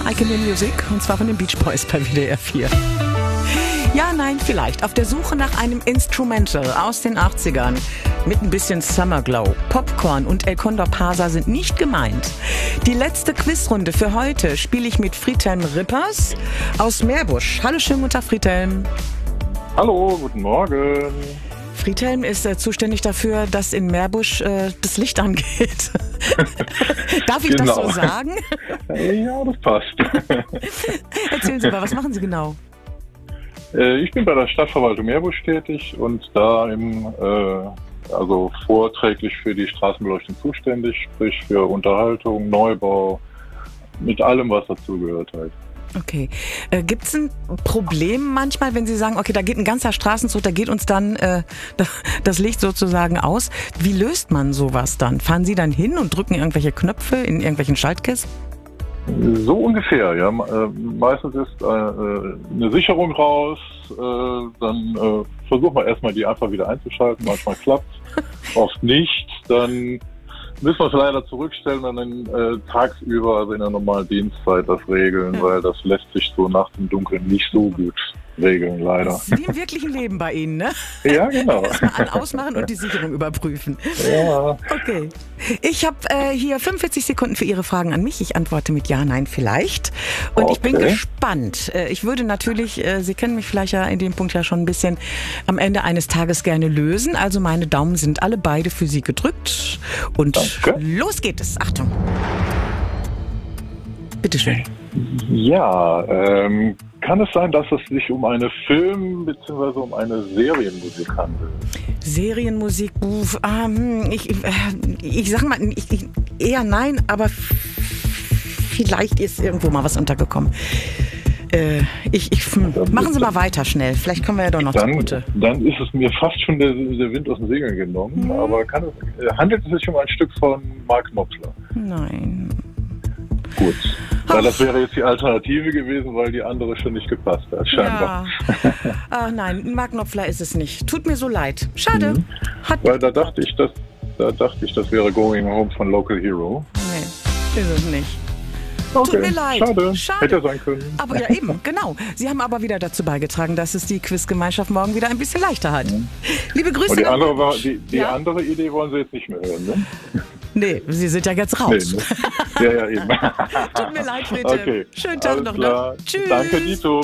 Like in the Music, und zwar von den Beach Boys bei WDR 4. Ja, nein, vielleicht. Auf der Suche nach einem Instrumental aus den 80ern mit ein bisschen Summer Glow. Popcorn und El Condor Pasa sind nicht gemeint. Die letzte Quizrunde für heute spiele ich mit Friedhelm Rippers aus Meerbusch. Hallo, schönen guten Tag, Friedhelm. Hallo, guten Morgen. Friedhelm ist zuständig dafür, dass in Meerbusch das Licht angeht. Darf ich das so sagen? Ja, das passt. Erzählen Sie mal, was machen Sie genau? Ich bin bei der Stadtverwaltung Meerbusch tätig und da also vorträglich für die Straßenbeleuchtung zuständig, sprich für Unterhaltung, Neubau, mit allem, was dazugehört halt. Okay. Gibt es ein Problem manchmal, wenn Sie sagen, okay, da geht ein ganzer Straßenzug, da geht uns dann das Licht sozusagen aus? Wie löst man sowas dann? Fahren Sie dann hin und drücken irgendwelche Knöpfe in irgendwelchen Schaltkästen? So ungefähr, ja. Meistens ist eine Sicherung raus, dann versuchen wir erstmal die einfach wieder einzuschalten. Manchmal klappt es, oft nicht. Dann müssen wir es leider zurückstellen und dann tagsüber, also in der normalen Dienstzeit, das regeln, weil das lässt sich so nachts im Dunkeln nicht so gut regeln, leider. Das ist wie im wirklichen Leben bei Ihnen, ne? Ja, genau. Erstmal an ausmachen und die Sicherung überprüfen. Ja. Okay. Ich habe hier 45 Sekunden für Ihre Fragen an mich. Ich antworte mit Ja, Nein, vielleicht. Und Okay. Ich bin gespannt. Ich würde natürlich, Sie kennen mich vielleicht ja in dem Punkt ja schon ein bisschen, am Ende eines Tages gerne lösen. Also meine Daumen sind alle beide für Sie gedrückt. Und Danke. Los geht es. Achtung. Bitteschön. Ja, kann es sein, dass es sich um eine Film- bzw. um eine Serienmusik handelt? Serienmusik, ich sag mal, eher nein, aber vielleicht ist irgendwo mal was untergekommen. Machen Sie mal weiter schnell, vielleicht kommen wir ja doch noch zugute. Dann ist es mir fast schon der Wind aus den Segeln genommen, aber handelt es sich um ein Stück von Mark Knopfler? Nein. Gut, weil das wäre jetzt die Alternative gewesen, weil die andere schon nicht gepasst hat, scheinbar. Ja. Ach nein, Mark Knopfler ist es nicht. Tut mir so leid. Schade. Weil da dachte ich, das wäre Going Home von Local Hero. Nee, ist es nicht. Okay, Tut mir leid. Schade. Schade. Hätte sein können. Aber ja, eben, genau. Sie haben aber wieder dazu beigetragen, dass es die Quizgemeinschaft morgen wieder ein bisschen leichter hat. Liebe Grüße. Und die nach andere, Meerbusch. andere Idee wollen Sie jetzt nicht mehr hören, ne? Nee, Sie sind ja jetzt raus. Nee, ne? Ja, eben. Tut mir leid, Friedhelm. Okay. Schönen Tag Alles noch. klar. Ne? Tschüss. Danke, Dito.